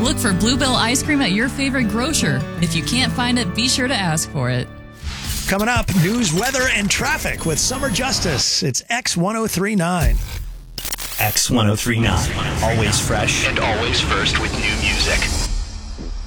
Look for Bluebell ice cream at your favorite grocer. If you can't find it, be sure to ask for it. Coming up, news, weather, and traffic with Summer Justice. It's X1039. X1039. Always fresh. And always first with new music.